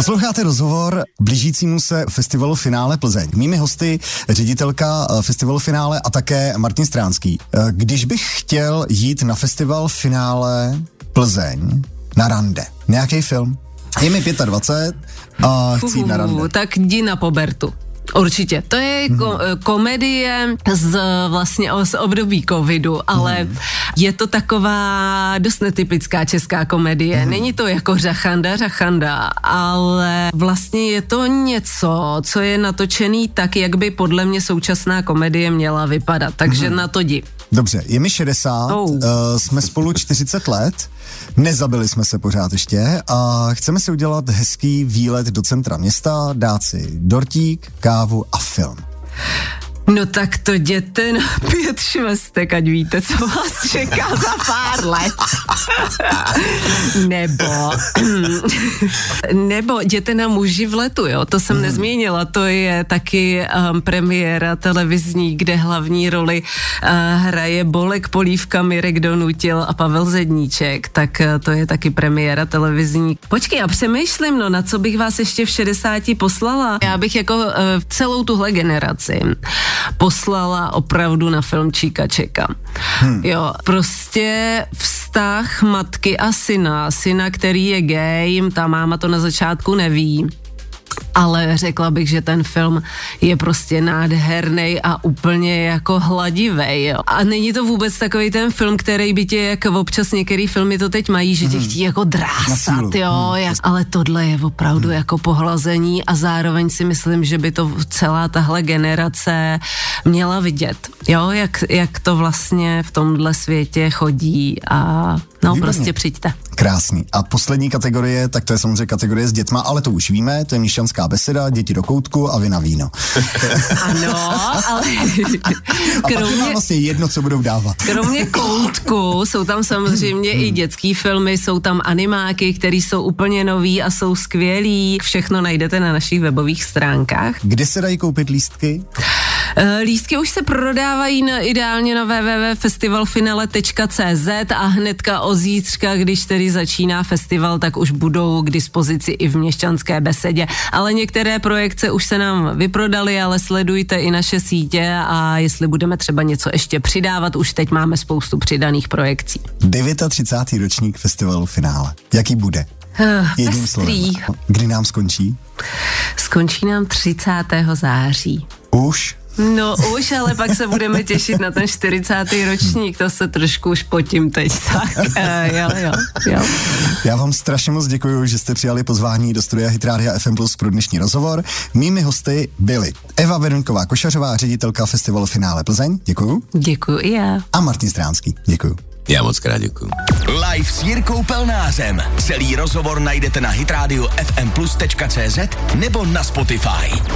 Posloucháte rozhovor blížícímu se festivalu Finále Plzeň. Mými hosty ředitelka festivalu Finále a také Martin Stránský. Když bych chtěl jít na festival Finále Plzeň na rande, nějaký film, je mi 25 a chci jít na rande. Tak jdi na Pobertu. Určitě. To je komedie z období covidu, ale je to taková dost netypická česká komedie. Není to jako řachanda, ale vlastně je to něco, co je natočený tak, jak by podle mě současná komedie měla vypadat. Takže na to jdi. Dobře, je mi 60, jsme spolu 40 let, nezabili jsme se pořád ještě a chceme si udělat hezký výlet do centra města, dát si dortík, kávu a film. No tak to jděte na 5 švestek, ať víte, co vás čeká za pár let. Nebo jděte na Muži v letu, jo, to jsem nezmínila, to je taky premiéra televizní, kde hlavní roli hraje Bolek, Polívka, Mirek Donutil a Pavel Zedníček, tak to je taky premiéra televizní. Počkej, já přemýšlím, na co bych vás ještě v 60 poslala. Já bych jako celou tuhle generaci poslala opravdu na film Číka Čeka. Jo, prostě vztah matky a syna, který je gay, ta máma to na začátku neví, ale řekla bych, že ten film je prostě nádherný a úplně jako hladivej, jo. A není to vůbec takový ten film, který by tě, jak občas některý filmy to teď mají, že tě chtí jako drásat, jo. Ale tohle je opravdu jako pohlazení a zároveň si myslím, že by to celá tahle generace měla vidět, jo, jak to vlastně v tomhle světě chodí a prostě přijďte. Krásný. A poslední kategorie, tak to je samozřejmě kategorie s dětma, ale to už víme, to je měšťanská beseda, děti do koutku a vy na víno. Ano, ale a pak má vlastně jedno, co budou dávat. Kromě koutku jsou tam samozřejmě i dětský filmy, jsou tam animáky, které jsou úplně nový a jsou skvělý. Všechno najdete na našich webových stránkách. Kde se dají koupit lístky? Lístky už se prodávají ideálně na www.festivalfinale.cz a hnedka od zítřka, když tedy začíná festival, tak už budou k dispozici i v Měšťanské besedě. Ale některé projekce už se nám vyprodaly, ale sledujte i naše sítě a jestli budeme třeba něco ještě přidávat, už teď máme spoustu přidaných projekcí. 39. ročník festivalu Finále. Jaký bude? Jedním slovem. Kdy nám skončí? Skončí nám 30. září. Už? No už, ale pak se budeme těšit na ten 40. ročník, to se trošku už potím teď, tak jo. Já vám strašně moc děkuji, že jste přijali pozvání do studia Hit Rádia FM Plus pro dnešní rozhovor. Mými hosty byly Eva Veronková-Košařová, ředitelka festivalu Finále Plzeň, děkuju. Děkuju i já. A Martin Stránský, děkuju. Já moc krát děkuju. Live s Jirkou Pelnářem. Celý rozhovor najdete na hitradio fmplus.cz nebo na Spotify.